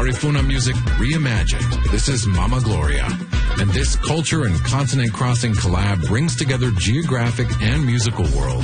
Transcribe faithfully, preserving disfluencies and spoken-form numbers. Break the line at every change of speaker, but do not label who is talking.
Garifuna music reimagined. This is Mama Gloria. And this culture and continent-crossing collab brings together geographic and musical worlds